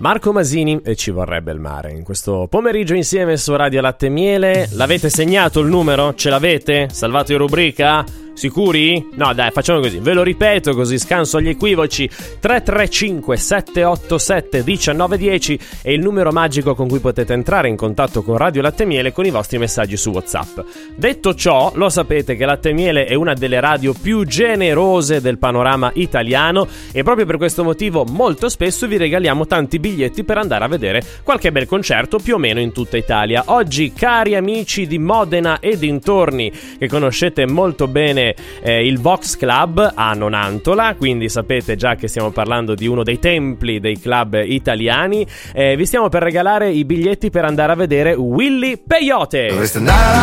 Marco Masini e Ci vorrebbe il mare. In questo pomeriggio insieme su Radio Latte e Miele. L'avete segnato il numero? Ce l'avete? Salvato in rubrica? Sicuri? No dai, facciamo così, ve lo ripeto così scanso agli equivoci. 335 787 1910 è il numero magico con cui potete entrare in contatto con Radio Latte e Miele con i vostri messaggi su WhatsApp. Detto ciò, lo sapete che Latte e Miele è una delle radio più generose del panorama italiano e proprio per questo motivo molto spesso vi regaliamo tanti biglietti per andare a vedere qualche bel concerto più o meno in tutta Italia. Oggi, cari amici di Modena e dintorni che conoscete molto bene il Vox Club a Nonantola, quindi sapete già che stiamo parlando di uno dei templi dei club italiani. Vi stiamo per regalare i biglietti per andare a vedere Willy Peyote.